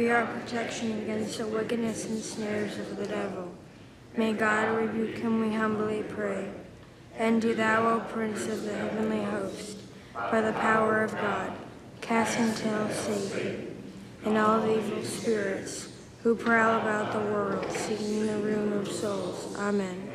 Be our protection against the wickedness and snares of the devil. May God rebuke him, we humbly pray. And do thou, O Prince of the heavenly host, by the power of God, cast into hell Satan and all the evil spirits who prowl about the world, seeking the ruin of souls. Amen.